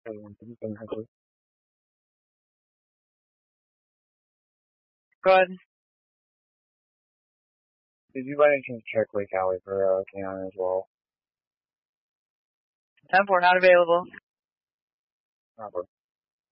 Go ahead. Did you by any chance check Lake Alley for K9 as well? 10-4, not available. Not